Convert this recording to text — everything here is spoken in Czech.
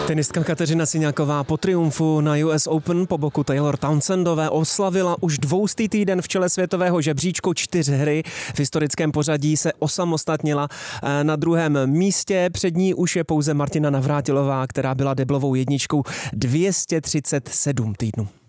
Tenistka Kateřina Siňáková po triumfu na US Open po boku Taylor Townsendové oslavila už 200. týden v čele světového žebříčku, 4 hry. V historickém pořadí se osamostatnila na 2. místě. Před ní už je pouze Martina Navrátilová, která byla deblovou jedničkou 237 týdnů.